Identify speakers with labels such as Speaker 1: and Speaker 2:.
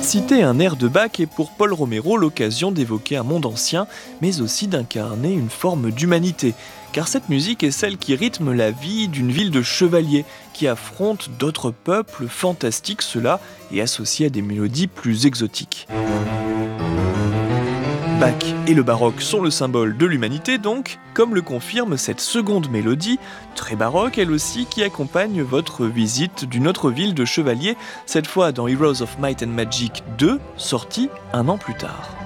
Speaker 1: Citer un air de Bach est pour Paul Romero l'occasion d'évoquer un monde ancien, mais aussi d'incarner une forme d'humanité. Car cette musique est celle qui rythme la vie d'une ville de chevaliers, qui affronte d'autres peuples fantastiques, cela est associé à des mélodies plus exotiques. Bach et le baroque sont le symbole de l'humanité donc, comme le confirme cette seconde mélodie, très baroque elle aussi, qui accompagne votre visite d'une autre ville de chevaliers, cette fois dans Heroes of Might and Magic 2, sorti un an plus tard.